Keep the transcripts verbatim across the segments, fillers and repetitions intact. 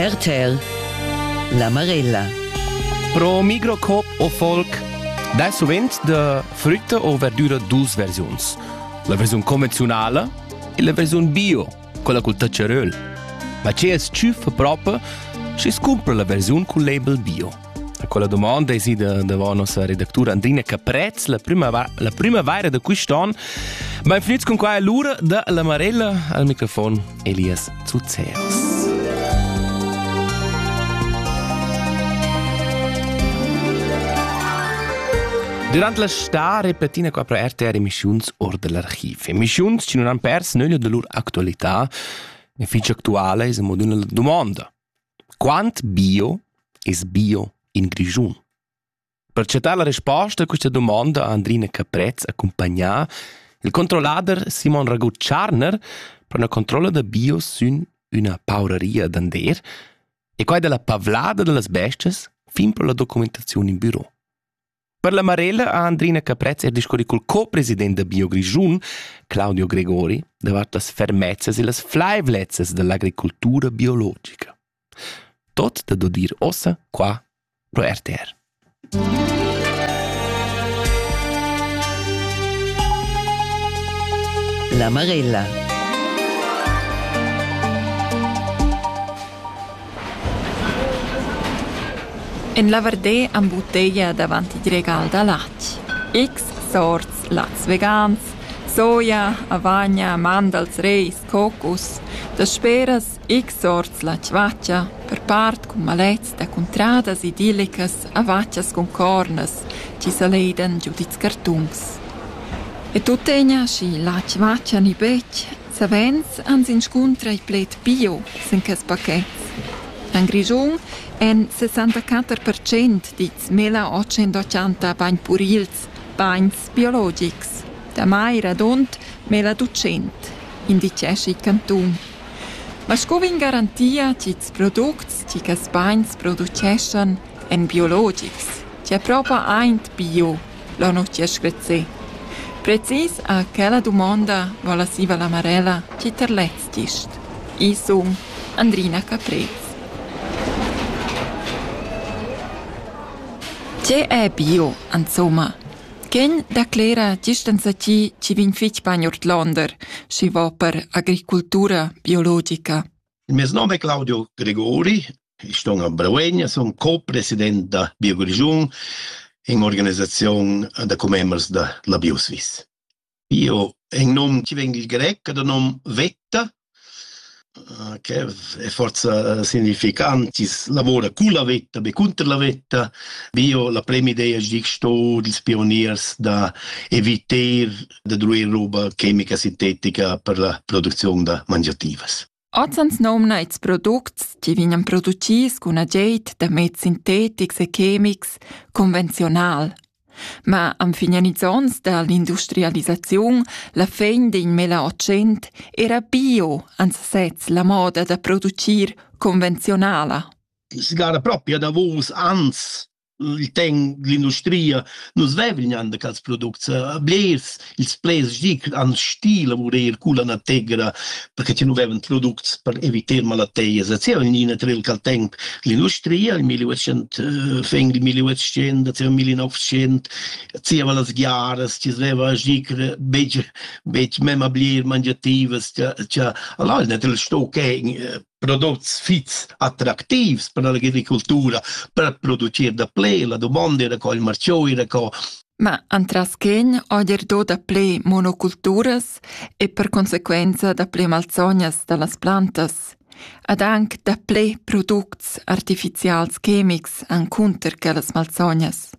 R T R La Marella. Pro microcop o folk, dai sovent de frutta o verdura dus versiuns. La versione convenzionale e la versione bio, quella col tacceröl. Ma c'è es ciufa propria, si scompra la versione col label bio. A quella domanda è sì da, da la nostra redaktura Andrina Caprez, la prima, la primavera da quest'anno. Ben finito con qua l'ora da La Marella, al microfono Elias Zuzeos. Durante la sta repetina qua per R T R emissions or dell'archiv. Emissions ci non hanno perso nulla della loro attualità. E fiche attuale è una domanda. Quant bio è bio in Grigiun? Per cercare la risposta a questa domanda, Andrina Caprez accompagna il controllator Simon Ragut-Charner per una controlla da bio su una paureria d'Ander e qua della pavlada delle besties fin per la documentazione in bureau. Per La Marella, Andrina Caprez è discorri col co-presidente da Bio Grigiun, Claudio Gregori, davanti le fermezzes e le flaivlezzes dell'agricoltura biologica. Tot da do dir ossa qua pro R T R. La Marella. En la verde en bottiglia davanti di regal da lac. X sorts lats vegans, soia, avagna, mandals, reis, cocos. Da speras X sorts lac vaccia, per part con malets da contradas idillicas, avaccias con cornas, ci saleden giudiz cartungs. E tuttegna schi lac vaccia ni bec, savens ans inscontra i plet bio, sen cas paquets. En Grigiun en sessantaquattro per cento diz milleottocentottanta bagn purils, bagns biologics. Da mai radont milleducent, indicesci cantun. Ma scovin garantia ci's products, ci cas bagns producescan en biologics. C'è proprio eint bio, lo no c'è screzze. Precis a quella domanda vola siva La Marella ci terletz dist. I son Andrina Caprez. C'è è bio, insomma. Chen da clera distanza ci ci vin fitch bagnort lander, si va per agricoltura biologica. Il mio nome è Claudio Gregori, sto a Bravegna, sono co-presidente da Bio Grigiun in organizzazione da commemors da la BioSwiss. Io in nome ci vengo il greco da nome Vetta, che è forza significante, lavora con la vetta, be contro la vetta. Bio la prima idea di sto dei pioniers da evitare di druire roba chimica sintetica per la produzione da mangiativas. Ozzans nomna its products ci vignan producis con ageit da med sintetics e chemics convencional. Ma am finanizzons dall'industrializzazione, la fin din milleottocento era bio, ansatz la moda da producir convenzionala. Si gara proprio da vos ans il ten l'industria non svegliando che prodotti blers il splash di an stile voler cula na tegra perché ci non avevano prodotti per evitare malattie se c'era in trail cal temp l'industria il milleottocento feng il milleottocento c'era millenovecento c'era le gare ci aveva dic bege bege memablir mangiativas cioè allora nel sto che prodotti fits attrattivi per l'agricoltura, per produrre da ple, la domanda era con il marcio, era con... Ma antraschen oger do da ple monoculturas e per conseguenza da ple malsognas dalle plantas, ad anche da ple products artificials chemics an counter che las malsognas.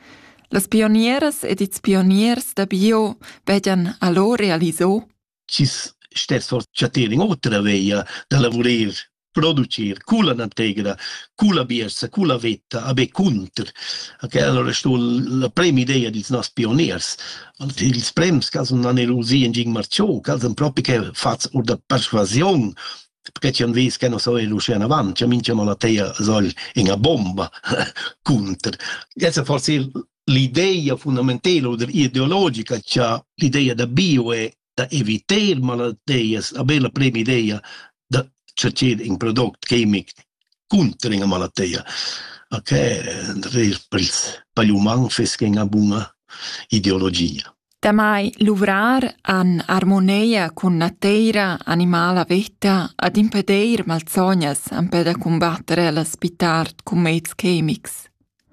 Las pionieras ed its pioniers da bio vedian allo realisò Cis stess for chatter in otra veia da lavorare, producere, culla integra, culla biersa, culla vetta, abe counter. Okay, allora sto la prima idea dils nos pioniers. Ils prems che sono un'erosia in ging marcio, che sono proprio che faz o da persuasione, perché c'è un vis che non so e riuscire avanti, c'è minchia malatia sol in a bomba counter. Questa forse l'idea fondamentale o ideologica, c'è l'idea da bio è da evitare malattie, a bella prima idea da cercare in prodotti chimici contro una malattia. Ok, per gli umani fes che una buona ideologia. Damai luvrar an armonia con natura, animala vita ad impedir malsognas an per combattere la spitard con mezz chemics.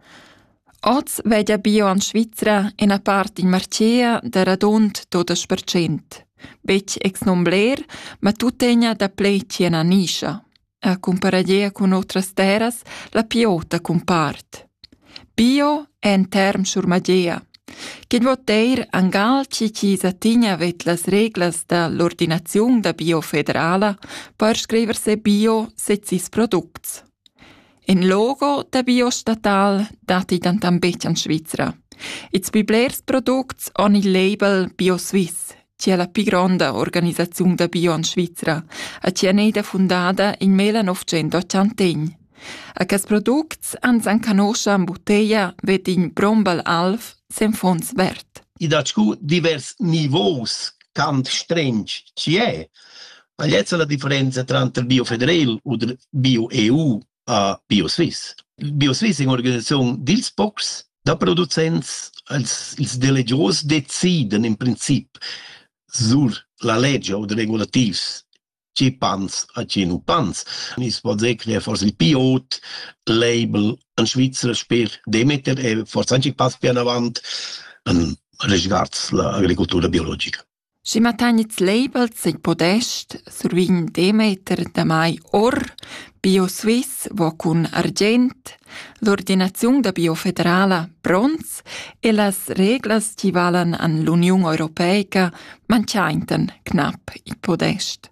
Oz vedia bio an Svizra in a part in Marcea da radont dodici per cento. Bec ex nombler, ma tutegna da pleci en a niscia. A comparadia con otras terras, la piota compart. Bio è in term surmagea. Che voteir angal ci ci satigna vet las reglas da l'ordinazione da bio federala per scriverse bio setsis products. In logo da bio statal dati dan tambech an Svizra. Its biblers products on il label Bio Swiss, ci è la più grande organizzazione da bio an Svizra, a ci è neda fundata in millenovecentottantagn. A cas products ans an canoscia an bottiglia ved in Brombel Alf sen fons vert. I daccu divers niveaus cant strange ci è. Ma jetzt la differenza tra il Bio Federal o il Bio E U a Bio Swiss. Il Bio Swiss è un'organizzazione dils pocs da producents als ils delegios deciden in princip sur la legge o de regulativs ci pans a ci nu pans. Is pot dire che forse il pilot label in Svizzera per Demeter e forse anche pas più in avanti in riguardo l'agricoltura biologica. Si matagnits labels in podest survin Demeter da mai or Bio Swiss vo cun argent, l'ordinazione da Bio Federala bronz e las reglas ci valen an l'Unione Europea manciainten knapp il podest.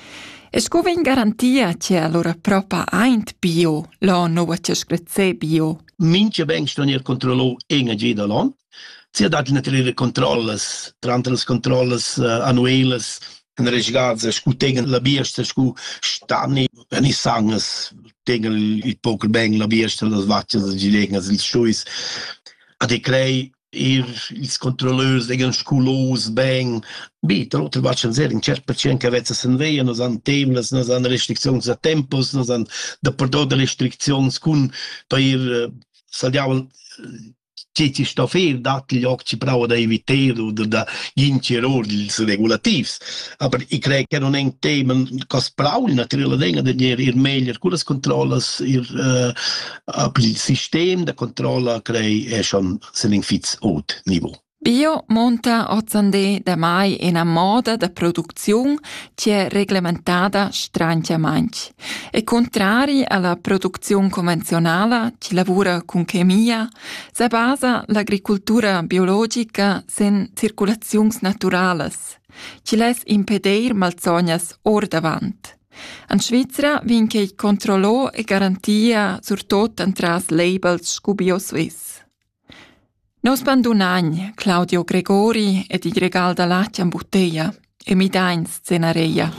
E scovi in garantia c'è allora proprio eint bio, la nova c'è bio. Mince ben stonier controllo en a gida l'on. Si ha dato naturali controlles, trante les controlles uh, annuelles, en resgats, scu tegen la biesta, scu stani, en i sanges, tegen il poker bang, la biesta, las vaccias, las gilegas, il schuis. Ad e crei ir ils controlleurs degen sculos bang bi trotter vachan ser in cert percent che vezza sen veia nos an temas nos an restrictions a tempos nos an da porto de restrictions cun per ir saliavel ci ci sto fer dat gli occhi bravo da evitare o da ginci errori regulativs aber i crei che non è un tema cos bravo naturale denga de ir meglio culas controllas ir uh, il sistema da controlla crei è schon sin fits out niveau. Bio monta ozzande da mai in a moda da produzione che è reglementata strangiamente. E contrari alla produzione convenzionale, che lavora con chemia, si basa l'agricoltura biologica sen circulazioni naturali, che les impedir malsognas or davant. In Svizzera vince il controllo e garantia sur tot antras labels scu Bio Swiss. Nos bandunagn, Claudio Gregori ed il regal da latte in bottiglia e mi dà in scenaria.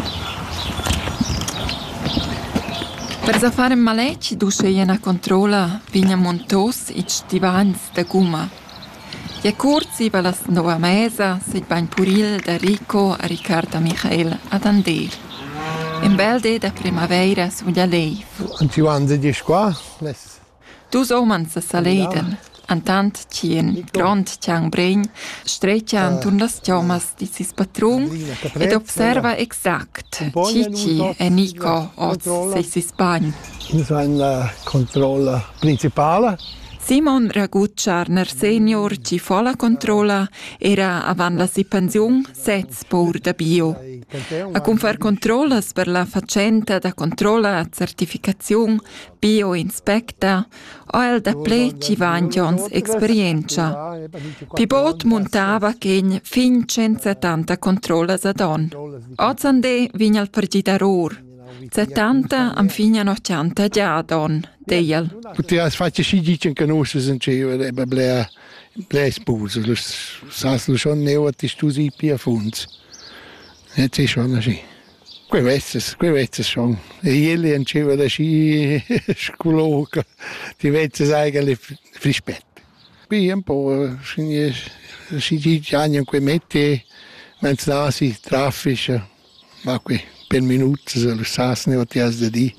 Per sa fare malecci dusce una controlla vigna montos i stivans da gumma. Gli corsi va la nova mesa se il bagn puril da Rico a Riccardo Michael ad Ander. In bel de da primavera suglia lei. Antivanze di qua. Dus omens sa leden. Antant cien grand ciang bregn streccia antun las chiomas di sis patrun ed observa exact Cici e Nico oz sei sis bagn. In una controlla principale. Simon Ragut Scharner senior ci fa la controlla era avan la si pensiun sez paur da bio. A cum far controllas per la facenta da controlla a certificazione bio inspecta o el da ple ci vangions esperienza. Pibot montava che fin centosettanta controllas ad on. Ozande vigna al pergidaror. settanta am fine ottanta già don, deiel. Poteva fare si dice che non si sentiva blea blea sposo, lo saslo schon neo ti studi pia funds. E c'è schon così. Quei vezes, quei vezes schon. E ieri anceva da sci scoloca. Ti vezes eigentlich frispet. Qui un po' si dice anche quei metti, mentre si traffica, ma qui per minuti, lo sasne o ti has da di.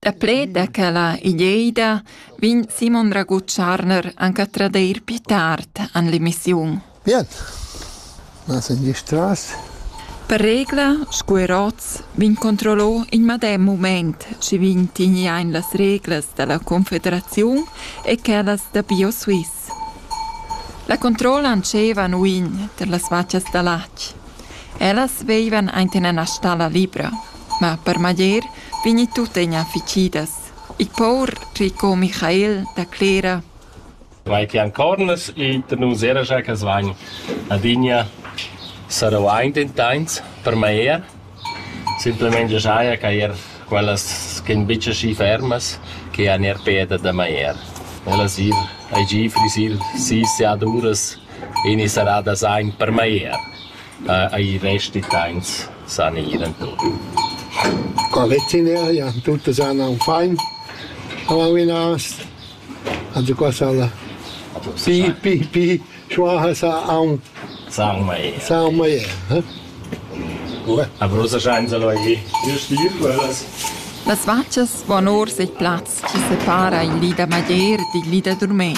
Da pleda che la ideida vin Simon Ragut Scharner anche tradeir più tard an l'emissione. Bien, nas in die Straße. Per regla, scueroz vin controllò in madem moment ci vin tigni ein las reglas della Confederazione e quellas da BioSwiss. La controlla anceva nuin per las vaccias da lac. Ellas veivan eint in una stalla libra, ma per magier vini tutte in afficidas. Il por Rico Michael da Clera. Vai che ancora e non era già che svagni. Adigna sarà ein den tains per maier. Simplemente già che er quellas che in bice sci fermas che han er peda da maier. Ellas ir ai gi frisir si si aduras e ni sarà da sein per maier. Uh, ai resti tains san iren tu. Collettine, ja, tutte sono fein. Aber wir nas. Also was alla. Pi pi pi schwaha sa am Sang maier. sa mai. A brosa scheint lo i. Io stir quellas. Las vaccias von or sich Platz ci separa il lida magier di lida dormen.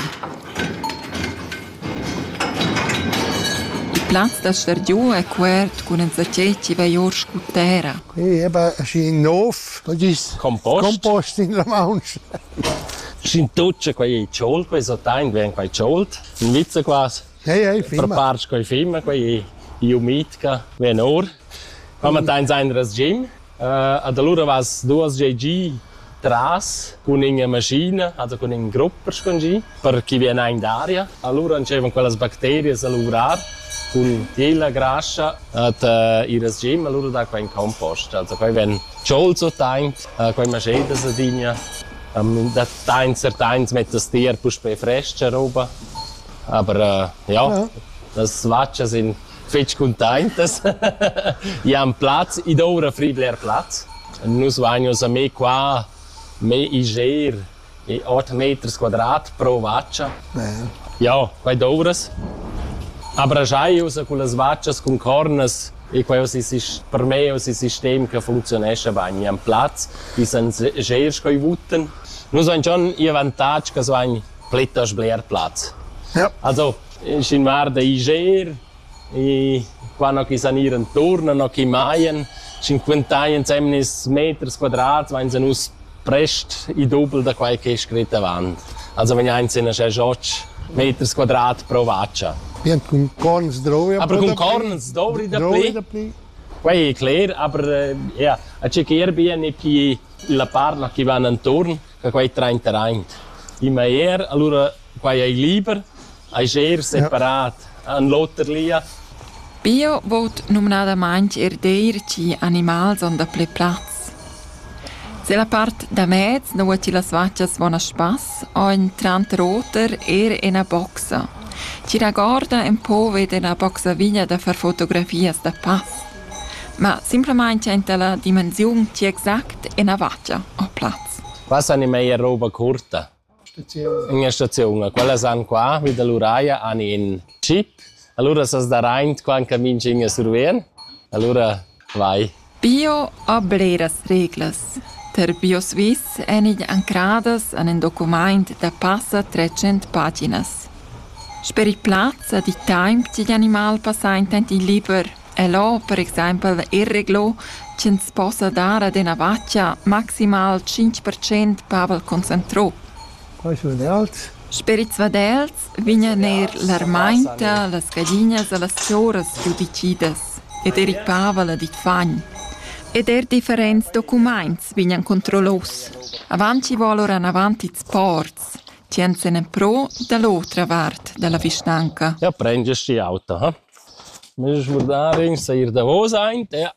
Il Platz da Stergiu è quert con un zacecci vai or scutera. Qui eba si nof, das ist Kompost. Kompost in la Maunsch. Sin tucce quei ciol, quei sotain, ven quei ciolt. In vizza quas. Hey, hey, Per firma. parts quei fima, quei iumitka, ven or. Come tain sein ras gym. Uh, ad allora was duas J G tras con una macchina, also con un gruppo con G, per chi viene in d'aria. Allora c'erano quelle batterie a lavorare con quella grascia ad uh, iras gym, allora da quei compost. Also quei ven ciol so taint, uh, quei macchina sa digna. Um, da taint certains met das Tier pus bei fresche roba. Aber uh, ja, Ja. das Watschen sind fetch contentes. I han Platz, i dora fribler Platz. Nus vagnos a me qua, me i ger, i otto meters quadrat pro vaccia. Ja. Ja, quai doras. Aber già usa con las vaccias con cornas e quai si per me un sistema che funzionesce bene. I han Platz, i san ger coi vutten. Nus han schon i vantage che so ein pletas bler Platz. Ja. Also, in Marde i ger, e quando chi sanieren torna, no chi maien, cinquanta meters quadrats, wenn sie uns prest i doppel da quai che scritta wand. Also wenn eins in sechzig meters quadrat pro vaccia. Bien con corns drovi. Aber con corns dovri da pli. da pli. Quai è clear, aber ja, a cercare bene che la parla che vanno intorno, che quai trenta reint. I maier, allora quai è liber, ai ger separat. An Lotterlia. Bio vot nominada manch erdeir ci animals on da ple Platz. Se la part da mezz no ci las vaccias vona spass o in trant roter er in a boxa. Ci ragorda un po' vede la boxa vigna da far fotografias da pass. Ma simplemente enta la dimensione ci exact in a vaccia o Platz. Qua sono meglio roba corta. In una stazione, quella sono qua, wie l'Uraia, hanno un chip. Allora se da rein, qua cammini in surveien. Allora vai. Bio ha bleras reglas. Der BioSwiss enig ancradas an un document da passa trecento paginas. Sper il Platz a di time ci gli animal passain tanti liber. E lo, per esempio, il reglo ci si possa dare ad una vaccia maximal cinque per cento pavel concentro. Quais sono le altre? Sper i zvadels vigna ner l'armainta, las gallinas e las fioras più decidas, ed eri pavel di fagn. Ed er differents documents vignan controllos. Avanti voloran avanti sports, cienzenen pro dall'altra vart della vistanca. Ja, prendi sti auto, ha? Müssen wir da rein, sair da wo sein, ja.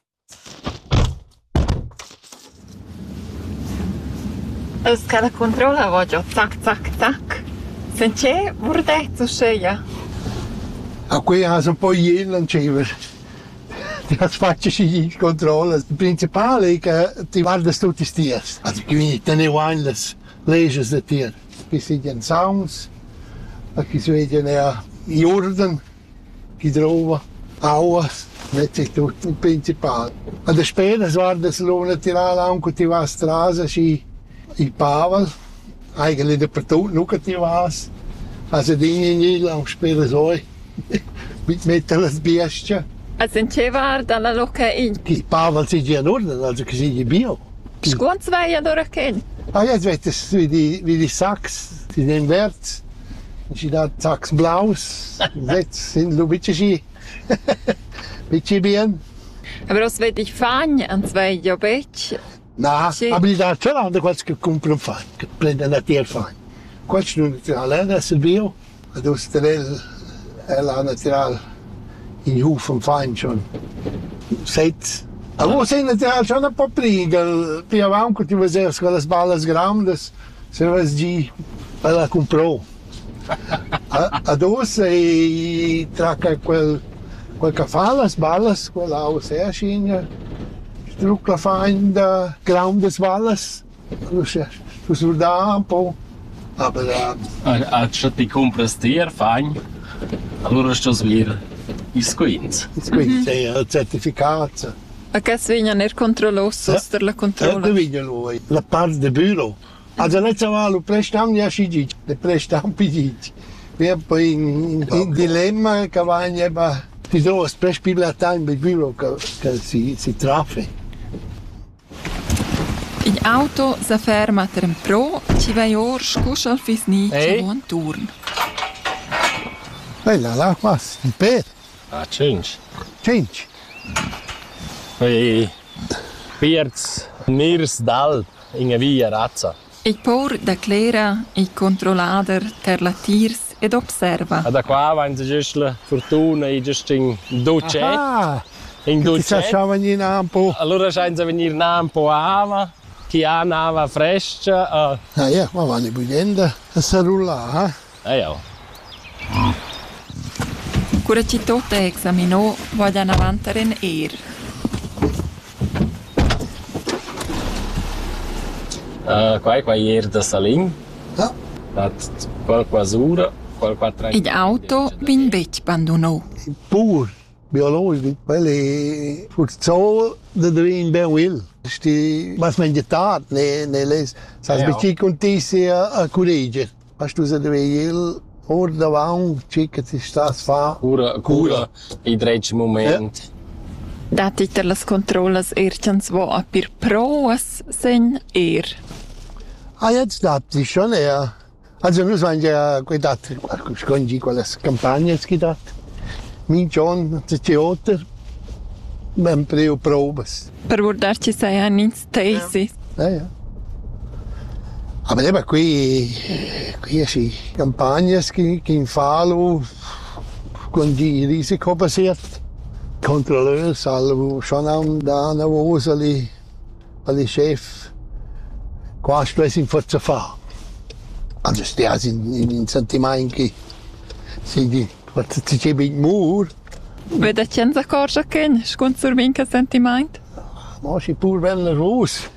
Es che la controlla voglio zac zac zac. Se c'è vurdezzo sceia. A qui ha un po' ieri lanciato. Das faccio si controlla. Il principale è che ti guarda tutti i stieri. Also quindi te ne vuoi le leggi da tier. Qui si vedono sounds, qui si vedono gli ordini, chi trova, auas, questo è tutto il principale. E dopo guarda se lo tirare anche ti va a strada, si il Pavel, eigentlich dappertut, nu che ti vas. Also dinge nie lang spera soi. Mit mettere las bestie. Also in che var dalla loca in. Il Pavel si già in ordine, also che si bio. Scuons vai allora ken. Ah, jetzt wird es wie die, wie die Sachs, die sind wärts. Sie da Sachs blaus. Jetzt sind lo bitte schi. Bitte bien. Aber was will ich fahren an zwei Jobech? Na, Sì. aber da c'è l'anda quals che compra un fan, che prende una tier fan. Quals non naturale, adesso il bio. Adesso il è la naturale in Hof un fan schon. Seit aber sind natürlich schon ein paar Priegel. Più avanti ti vedere quelle balle grandi, se vas di la comprò. Adesso i tracca quel quel che fa le balle, quella ausea scina. Struck la fein da grandes balles. Du sul da un po'. Aber äh, Ha ti compras tier, fein. Allora sto svir is quins. it's qui c'è il certificato. A che svegna ner controllosos der la Eh, controlla. da viene lui. La parte del bureau. Also non c'era lo prestam ja si le prestam pidit. Wir poi in, in dilemma che va in eba ti do sprespilata in bureau che, che si si traffe. Il auto sa ferma ter un pro, ci vai or scuschal fis ni Hey. ci buon turn. E là, là, was? Il per. Ah, change. Change. Poi Pierz mirs dal in via razza. Il por da clera, il controllader ter la tirs ed observa. Da qua va in giusto la fortuna e giusto in docet, Ah, in ti docet. lasciavano in un po'. Allora scheint a venire na un po' ava, chi ha nava fresca. Uh, Ah ja, ma vanno bugliendo a salula, eh? eh ja. Cura ci tote examinò, vogliano avanti in er. Uh, qua qua ieri da Salim, Ja. hat qualcosura, qualquattro. Il auto bin bec bandonò. Pur, biologisch, quelli forzo da drin ben will. Sti, was man getat, ne, ne les, sas Ja. bici contisi a, a corregger. Was du sa dove il, or davanti, cica ti stas fa. Cura, cura, i dreici moment. Dat iter las controllas erchans vo a pir proas sen er. Ah, jetzt dat si schon eher. Also nus waren ja gedacht, scongi quelle campagne gedacht. Min John, de theater, ben preo probes. Per vordarci sei an ins tesis. Ja, ja. Aber eben qui, qui si campagne che che in falo con di risiko basiert. Controlleur salvo schon am da na voce ali ali chef. Qua stress in forza fa. Also stias in in, in sentimenti che si di forza ti c'è big mur. Veda cien sa corja ken, scun sur minca sentiment. Ma si pur bella ros.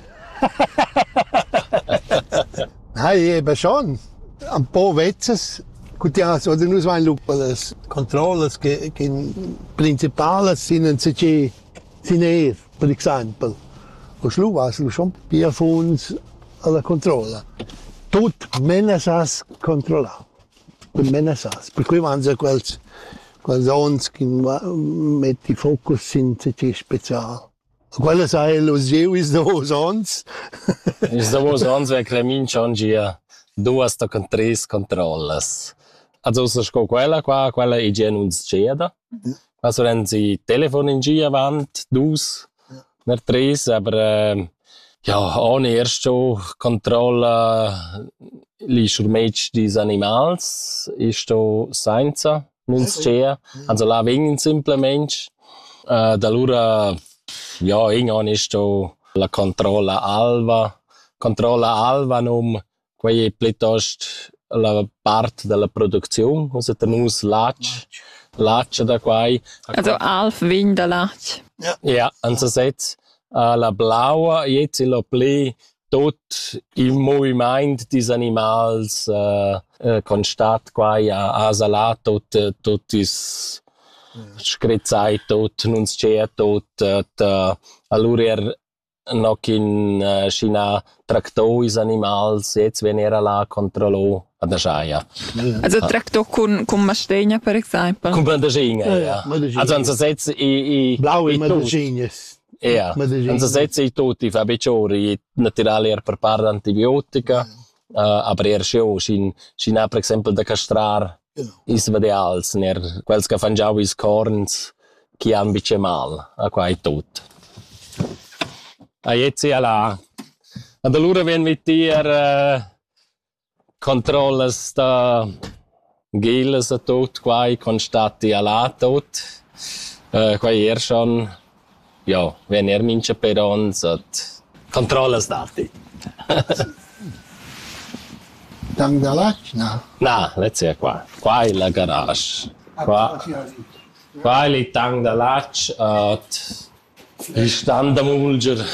Nein, eben schon. Un po' vezzes. Gut, ja, so da nus vain lupa las controllas che che principales sind se che siner, per esempio. O slu vas lu schon pia funs alla controlla. Tut menesas controlla. Per menesas. Per cui vanno quels quels ons che metti focus in se che special. Quella sai lo zio is those ons. Is da was ans wer Cremin schon gia duas da con tres controllas. Also so sco quella qua, quella i gen uns ceda. Also wenn sie Telefon in gia wand, dus, mer tres, aber ähm, ja, ohne erst schon Kontrolle li schurmech dis animals, ist do scienza, nuns cea, also la wegen simplement. Uh, da lura, ja, irgendwann ist do la controlla alva, controlla alva num, quei plitost la parte della produzione, also tenus lach, lach da quai. Also alf vin da lach. Ja, also jetzt uh, la blaua, jetzt il play tot il movimento des animals uh, uh, constat quai a, a salat tot uh, tot is scrizzai tot, non c'è tot, uh, allora er noch in uh, China Traktoris animals, jetzt wenn er la controllo ad der Schaia. Also Traktor con, con Mastegna, per esempio. Con Madagina, Ja, ja. ja, Madagina. Also an setz i i Blaue i tot. Madagines. Ja. Madagina. An setz i tutti fa beciori naturali er per par antibiotica, uh, aber er scho sin sin per esempio da castrar is vedials ner quels che fan già is corns chi han bice mal, a qua i tot. A jetzt ja la. Ad allora wenn mit dir uh, controllas da geles a tot qua constati a la tot. Uh, qua er schon ja, wenn er minche per ons at controllas dati. Tang da lac, no. Na, let's see qua. Qua è la garage. Qua qua è il tang da lac at il stand da mulger.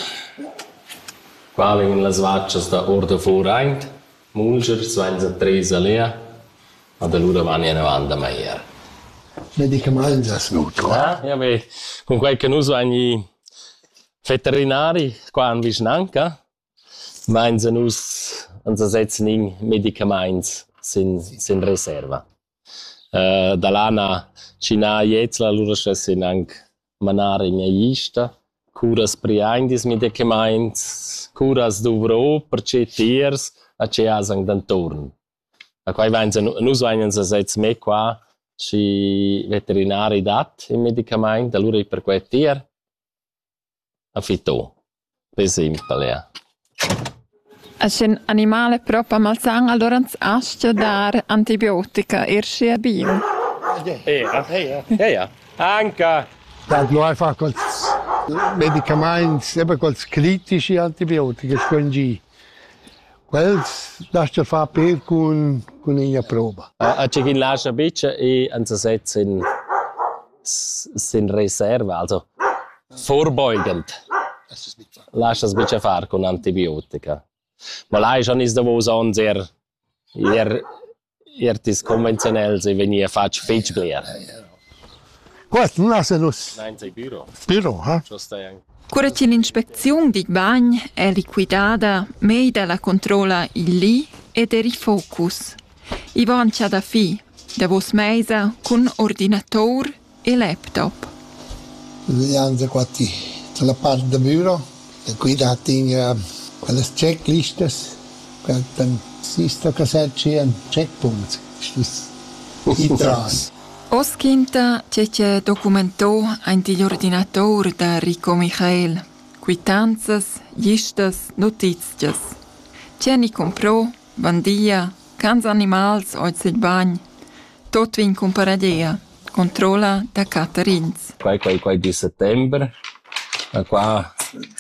Qua vengono le svaccias da orda vorreind. Mulger, ventitré lea. Ad allora vanno in avanti mehr. Medicamenti das gut. Ja, ja, beh, con qualche uso ogni veterinari qua in Vischnanca. Meinen us unser setzen in Medikaments sind sind Reserva. Uh, Dalana China jetzt la lura sin anche manare in ista, curas priandis Medikaments, curas duvro per ce tiers a ce asang dan torn. A quai vain nus vain se sets me qua ci veterinari dat in Medikament, allora per quai tier a fito. Per esempio, ja. Als een animale proprio malsang, allora ens ascia dar antibiotica, ersche bio. Ja, ja, ja. Anche. Das läuft einfach als Medikamente, eben als kritische Antibiotika, scongi. Quels lascia fa per con con una prova. A c'è chi lascia bice e anzi setzt in sin Reserva, also vorbeugend. Lascia es bice far con antibiotica. Ma là schon ist da wo son sehr er er tis konventionell se wenn ihr fatsch fetch bler. Questo non ha senus. Nein, sei Büro. Büro, ha? Just da Cura che l'inspezione di bagn è liquidata meida la controlla il lì ed eri focus. I vancia da fi, da vos meisa con ordinator e laptop. Vediamo qua la parte del bureau, e qui da tinga quelle checklistes, per dann sisto cassette and checkpoints. I tras. Oskinta c'è documento ein di ordinator da Rico Michael. Quitanzas, listas, notizias. C'è ni compro, bandia, cans animals oiz il bagn. Tot vin comparadea. Controlla da Catarins. qua qua qua di settembre. E qua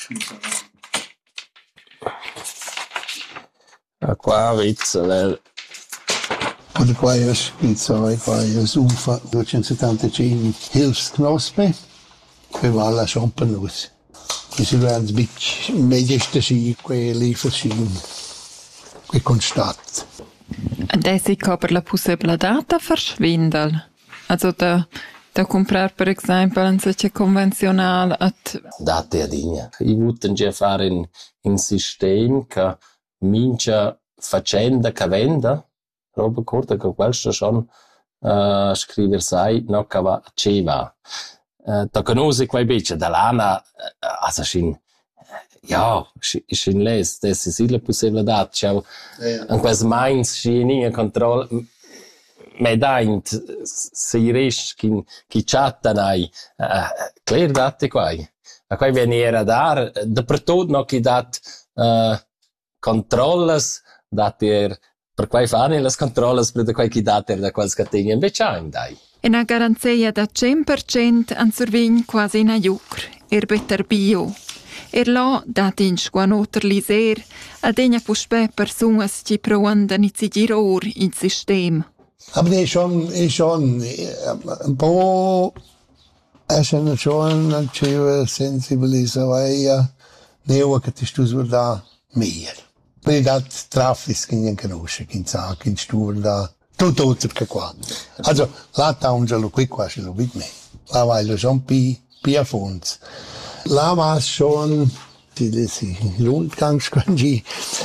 e qua vizzele. Und qua è scritto, qua è Ufa duecentosettantacinque Hilfsknospe, che va alla Champanus. E si va un bic, medieste sci, quelli verschieden, che constat. Das ist aber la possibile data verschwindel. Also da da comprar per esempio un solche convenzional at Date ad igna. I vuten già fare in in sistem che mincia facenda che venda, roba corta che questo schon uh, scriver sai no che va ce va. Uh, da conosce quei bice da lana uh, also sin ja, sin les, das ist ille possibile dat. Ciao. Und quas meins sin in control medaint si risch kin ki chattanai uh, clear date quai. A quai veniera dar de per tot no chi dat uh, controllas dat er per quai fare las controllas per de quai chi dat er da quals categna invece dai. e una garanzia da cent per cent an survegn quasi na jucr, er better bio. Er lo dat in squanoter liser, ad egna puspe persuas ci proandan i giror in sistem. Aber det är schon, är schon en po' är schon schon att ju sensibilisera neo che ti stu da mer. Per dat traffic in conosce, in sa, in stur da tutto tutto che qua. Also la taungelo qui qua ce lo vit me. La vai lo son pi pi a fons. La va schon die Rundgangskanji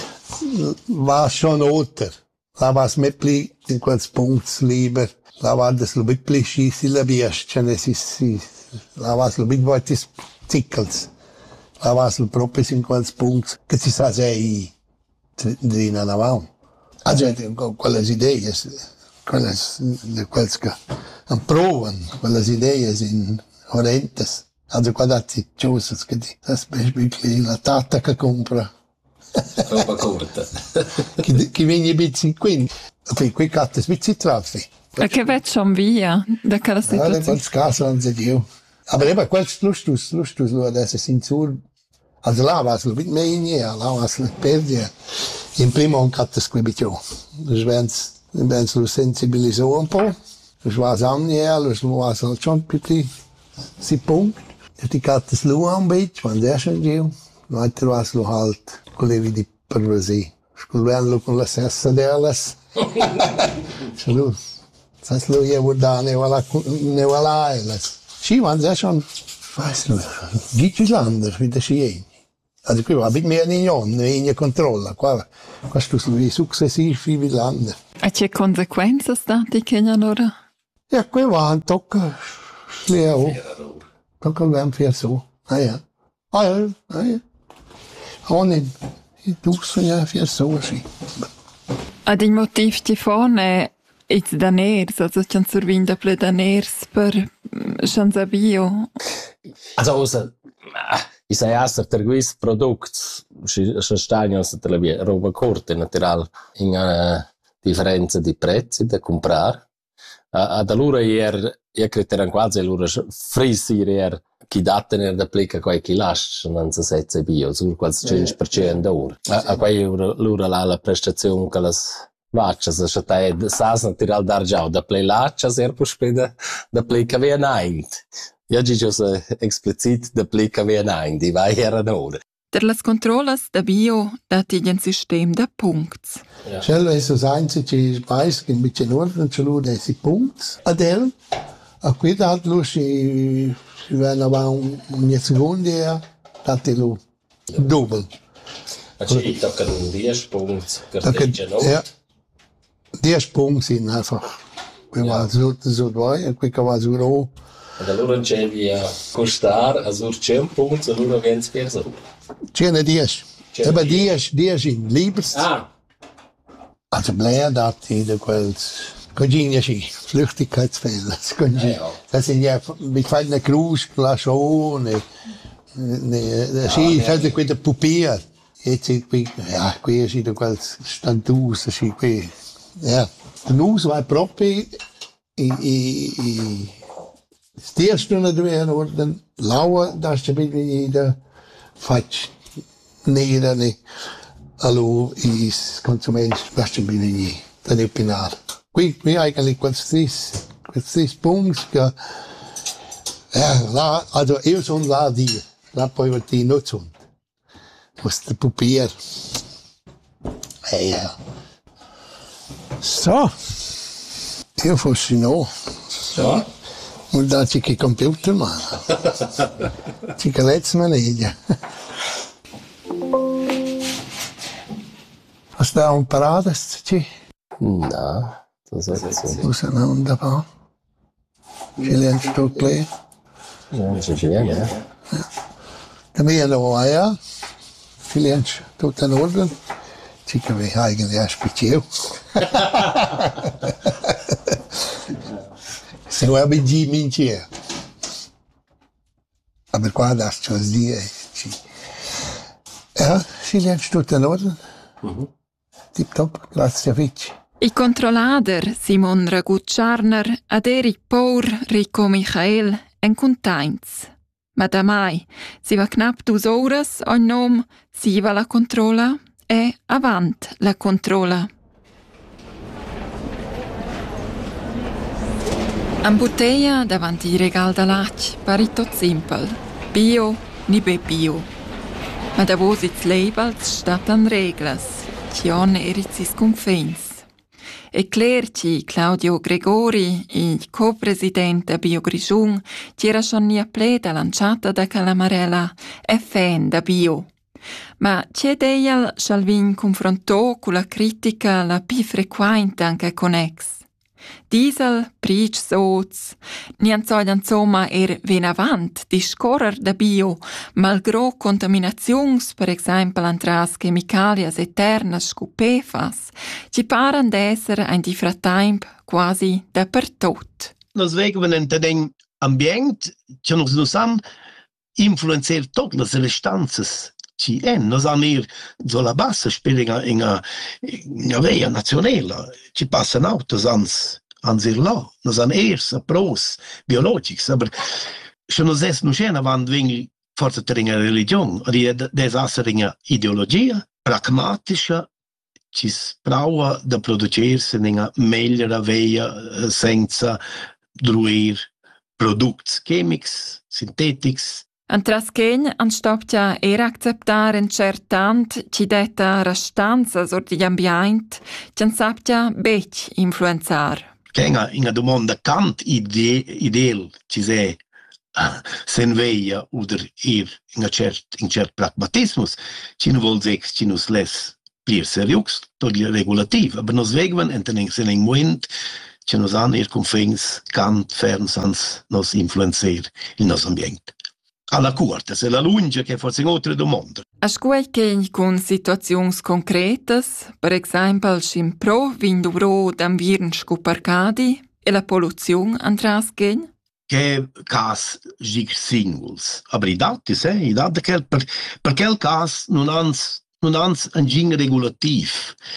war schon oter. Da war es mitpli in quels Punkts lieber. Da war das lubitpli schießi la biestchen, es ist, da war es lubit weitis Zickels. Da war es proprio in quels Punkts, che si sa sei drin an avanti. Also, quelles idees, quelles, quelles che provan, quelles idees in horrentes. Also, guardate, giusto, che di, das è la tata che compra. Roba corta. Che, che viene un po' quindi, poi quei catti un po' traffi. E che vedi schon via da quella Ja, in situazione? quels caso non si dio. Aber eben, quels lustus, lustus, lo adesso sin sur. Also, là war es ein bisschen mehr in hier, là war es ein bisschen. In primo un catti squibitio. Dus wens, wens lo sensibilisò un po'. Dus war es an hier, dus war es halt schon ein bisschen, si Punkt. Die catti slu un bit, wenn der schon dio. Weiter war es lo halt, colevi di perversi. Sculvenlo con la sessa delas. Salut. Das lo hier wurde da ne wala ne wala elas. Sì, man sehr schon, weiß nicht, gibt es anders wie der Schien. Also qui va bit mehr in on, ne controlla, qua questo sui successivi wie Länder. E che conseguenze stati che ora? Ja, qui va un tocca leo. Tocca ben fer so. Ah ja. Ah ja, ah ja. Ohne du so ja fer so sì. Ad il motivo di fone it's da ners, also c'è survinda ple da ners per chanza bio. Also, also ich sage erst, der gewisse Produkt, se stagno tra le roba corte, natural, in una differenza di prezzi da comprare. Ad allora ier, io credo che quasi allora frisi ier chi date ne da plica quai chi lascia non si sezza bio, sur quasi cinque per cento ora. A quai allora là la prestazione che las vaccias, se tai sas natural d'argiau da play laccias er puspeda da plica via naint. Ja, dice explicit da plica via naint, di vai era ora. Der las controllas da bio dati un sistem da punts. Cello è so einzige che weiß che ein bisschen ordnen zu lu dei punts. Adel a qui dat lu si si va va un un secondo e dati lu double. Also ich tocca un dieci punti carteggia, no? Ja. dieci punti sind einfach. Wir waren so so zwei, qui che va su ro. Und allora c'è via costar, also cem punti, allora vens per so. C'è dieci. Aber dieci, dieci in Liebers. Ah. Also bleier dati da quels Cogigna sì, Flüchtigkeitsfälle. Das sind ja mit feiner Cruz, Glacione, ne, sì, sai quella pupier. Jetzt ist qui, ja, qui è da quels Standus, sì, qui. Ja, der Nus war proprio i i i Stierstunde due worden, laua, da sta bene da faccio nera ne. Allo is consumenti lascia bene lì, da ne pinare. Qui, qui eigentlich questi, questi punti che, ja, là, also io sono là di, là poi wird die Nutzung. Muss der Papier. Ja, ja. So, io fossi no. So? Und da c'è che computer, ma. C'è che letzte maniglia. Hast du da ein Parades? No, das ist jetzt so. Wo ist ein wunderbar? Ci lernst du gleich? Ja, das ist ja, ja. Da mir noch ja. Ci lernst du in Ordnung? Ci che wir eigentlich erst speziell. Se vuoi abbi G minci. Aber qua das schon die. Ja, ci lernst du in Ordnung? Mhm. Tip top, grazie a Fitch. I controllader Simon Ragut-Scharner ad Eric Pour, Rico Michael en containts. Ma da mai si va knapp dus horas ogn nom si va la controlla e avant la controlla. Am bottiglia davanti il regal da lac pari tot simpel. Bio ni be bio. Ma da wo sitz labels stat an reglas. Cion erizis confins. E clerci Claudio Gregori, il co-presidente Bio Grigiun, c'era schon nia pleda lanciata da Calamarella e fan da Bio. Ma c'è deiel Schalvin confrontò con la critica la più frequente anche con ex. Diesel, pric soz, nian so insomma er ven avant di scorrer da bio, malgrò contaminazions, per esempio antras chemicalias eternas scu P F A S, ci paran d'esser ein di fratemp quasi da per tot. Nos veguen en ten ambient, che nos nos han influenziert tot las restanzas ci en, nos han ir zo la bassa spela in a in a via nazionale, ci passan autos ans ans ir là, nos han ers a pros biologics, aber se nos es nu scena van ving forza teringa religion, adi des asseringa ideologia pragmatischa ci spraua da producersi in a megliera via senza druir products chemics, sintetics. Antras chegn anstopcia era acceptar en certant ci detta restanza sur di ambient, ci sapcia bec influenzar. Kenga in a domanda cant ide ideal ci se uh, sen veia oder ir in a cert in cert pragmatismus, ci nu vol sex ci nus les plir seriux tot il regulativ, aber nos vegvan enten sen en moment ci nos han ir confins cant fern sans nos influencer il nos ambient. Alla corte, se la lunga che forse in altre domande. A scuoi che con situazioni concretas, per esempio in pro vinduro d'amvirn scuparcadi e la polluzione andras che? Che cas gic singles, aber i dati, eh, i dati che per per quel cas non ans non ans un gin regulativ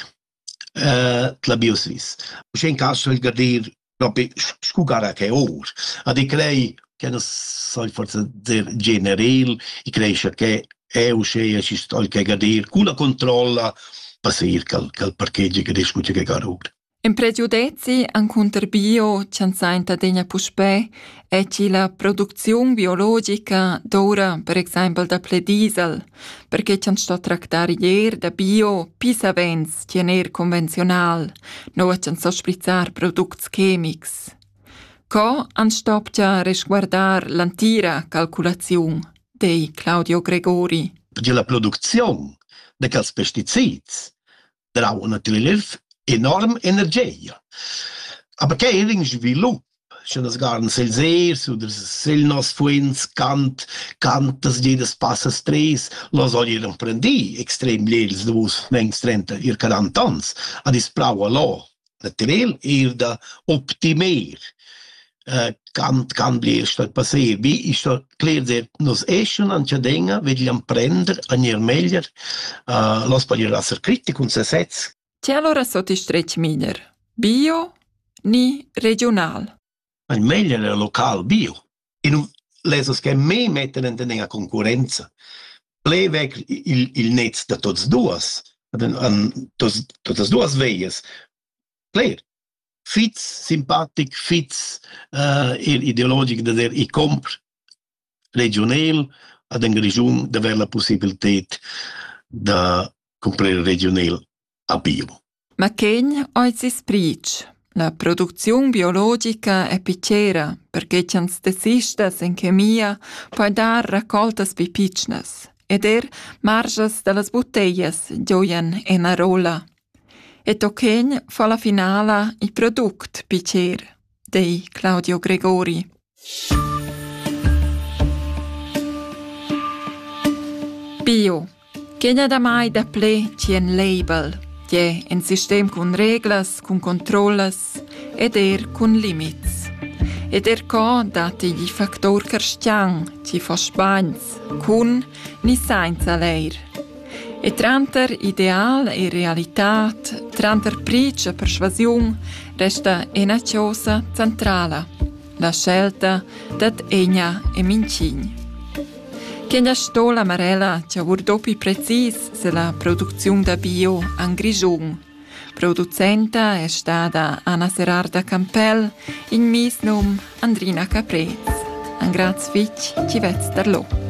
eh la biosvis. C'è in caso il gadir proprio scugara che or, ad i crei che non so forse der general, i cresce che è uscire ci sto il che gadir, cula controlla passir cal cal parcheggi che discute che garur. In pregiudizi an contro bio cianzainta degna puspe e ci la produzione biologica d'ora, per esempio da ple diesel, perché cian sto tractare ier da bio pisavens tiener convencional, no cian so sprizzar products chemics. Co anstopcia resguardar l'antira calculazione dei Claudio Gregori. Perché la produzione di quels pesticidi drau natürlich enorm energia. Aber che er in svilup, se nos garn sels ers oder sel nos fuens cant, cantas jedes passas tres, los olieren prendi extrem lels dus vengs trenta ir quaranta ans, ad is praua lo, naturel er da optimer. Uh, kan kan blir stat passer bi is dat clear der nos eschen an chadenga vegliam prender an ir meglier uh, los palir asser critic un se sets. C'è allora sottistrec miler? Bio ni regional? Ein meglier è local bio. In lesos che me metten in denga concorrenza. Ple weg il il netz da tots duas, an, an tots tots duas veias. Clear. Fitz, simpatic, fitz, uh, ideologic da der i compr regional ad en regiun da ver la possibilitat da comprare regional a bio. Ma chegn oiz is pric. La produzione biologica è piccera perché cians desistas in chemia puoi dar raccoltas pipicnas ed er margas dallas bottellas gioian en a rola. E tochen fa la finala i product picer dei Claudio Gregori. Bio. Chegna da mai da ple cien label. Je un sistem con reglas, con controllas ed er con limits. Ed er co dati gli factor carstian ci fa spagns, con ni senza leir. E tranter ideal e realitat, tranter pric e persuasion, resta una cosa centrale, la scelta dat egna e mincin. Che stola amarella ci ha dopi precis se la produzione da bio an Grigiun. Producenta è stata Anna Serarda Campel, in mis num Andrina Caprez. An grazie fitch ci vezz darlo.